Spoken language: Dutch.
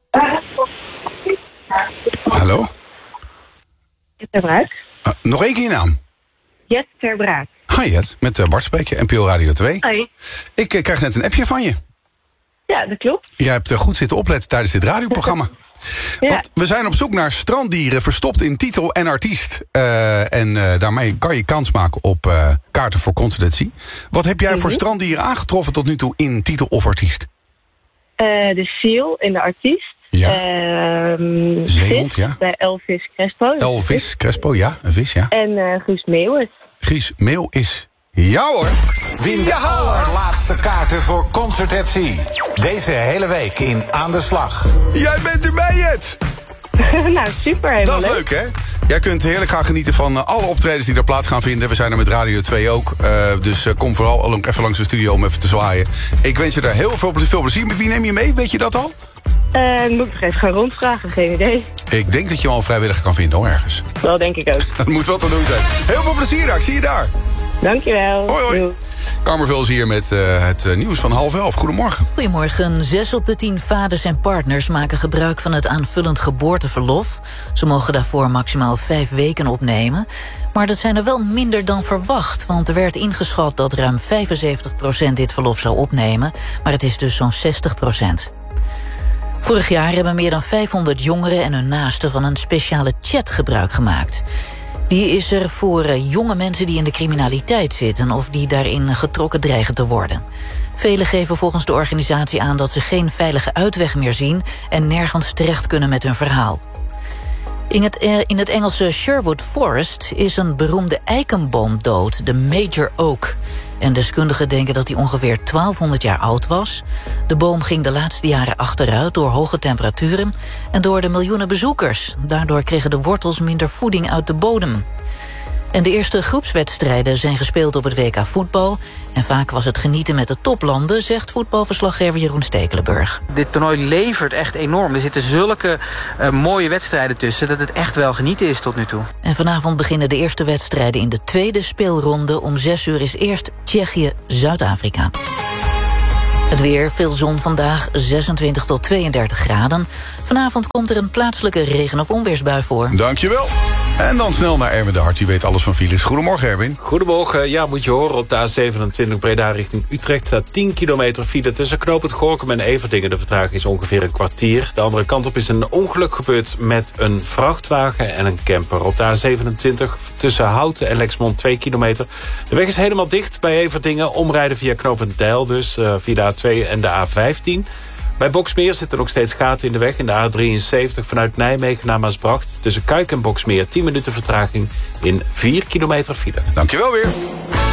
Hallo? Jet ter Braak. Nog één keer je naam. Jet ter Braak. Hi Jet, met Bart Speekje, NPO Radio 2. Hoi. Ik krijg net een appje van je. Ja, dat klopt. Jij hebt goed zitten opletten tijdens dit radioprogramma. Ja. Want we zijn op zoek naar stranddieren verstopt in titel en artiest. Daarmee kan je kans maken op kaarten voor Concertatie. Wat heb jij voor stranddieren aangetroffen tot nu toe in titel of artiest? De seal in de artiest. Ja. Zeehond, ja. Bij Elvis Crespo. Elvis Crespo, ja. Een vis, ja. En Guus Meeuwis. Guus Meeuwis. Ja hoor. Win de allerlaatste kaarten voor Concertatie. Deze hele week in Aan de Slag. Jij bent erbij, Jet. Nou, super. Helemaal Dat is leuk, hè? Jij kunt heerlijk gaan genieten van alle optredens die er plaats gaan vinden. We zijn er met Radio 2 ook. Dus kom vooral even langs de studio om even te zwaaien. Ik wens je daar heel veel plezier. Met wie neem je mee? Weet je dat al? Moet ik nog even gaan rondvragen, geen idee. Ik denk dat je wel een vrijwilliger kan vinden, hoor, ergens. Dat denk ik ook. Dat moet wel te doen zijn. Heel veel plezier daar, ik zie je daar. Dankjewel. Hoi, hoi. Doei. Kamervels hier met het nieuws van 10:30. Goedemorgen. Goedemorgen. 6 op de 10 vaders en partners maken gebruik van het aanvullend geboorteverlof. Ze mogen daarvoor maximaal 5 weken opnemen. Maar dat zijn er wel minder dan verwacht. Want er werd ingeschat dat ruim 75% dit verlof zou opnemen. Maar het is dus zo'n 60%. Vorig jaar hebben meer dan 500 jongeren en hun naasten van een speciale chat gebruik gemaakt. Die is er voor jonge mensen die in de criminaliteit zitten of die daarin getrokken dreigen te worden. Velen geven volgens de organisatie aan dat ze geen veilige uitweg meer zien en nergens terecht kunnen met hun verhaal. In het Engelse Sherwood Forest is een beroemde eikenboom dood, de Major Oak. En deskundigen denken dat hij ongeveer 1200 jaar oud was. De boom ging de laatste jaren achteruit door hoge temperaturen en door de miljoenen bezoekers. Daardoor kregen de wortels minder voeding uit de bodem. En de eerste groepswedstrijden zijn gespeeld op het WK voetbal. En vaak was het genieten met de toplanden, zegt voetbalverslaggever Jeroen Stekelenburg. Dit toernooi levert echt enorm. Er zitten zulke mooie wedstrijden tussen dat het echt wel genieten is tot nu toe. En vanavond beginnen de eerste wedstrijden in de tweede speelronde. Om 6 uur is eerst Tsjechië-Zuid-Afrika. Het weer, veel zon vandaag, 26 tot 32 graden. Vanavond komt er een plaatselijke regen- of onweersbui voor. Dankjewel. En dan snel naar Erwin de Hart, die weet alles van files. Goedemorgen, Erwin. Goedemorgen. Ja, moet je horen. Op de A27 Breda richting Utrecht staat 10 kilometer file tussen knooppunt Gorinchem en Everdingen. De vertraging is ongeveer een kwartier. De andere kant op is een ongeluk gebeurd met een vrachtwagen en een camper. Op de A27 tussen Houten en Lexmond 2 kilometer. De weg is helemaal dicht bij Everdingen. Omrijden via knooppunt Deil, dus via de A2 en de A15. Bij Boxmeer zitten nog steeds gaten in de weg. In de A73 vanuit Nijmegen naar Maasbracht. Tussen Kuik en Boxmeer 10 minuten vertraging in 4 kilometer file. Dankjewel weer.